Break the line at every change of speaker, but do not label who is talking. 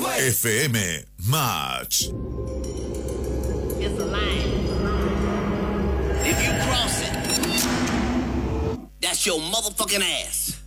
FM Match.
It's a line. If you cross it, that's your motherfucking ass.